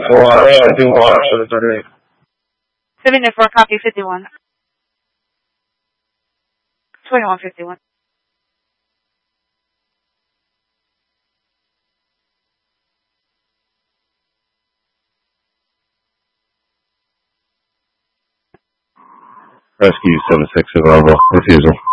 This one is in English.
74, copy 51. 2151. Rescue 76 available. Refusal.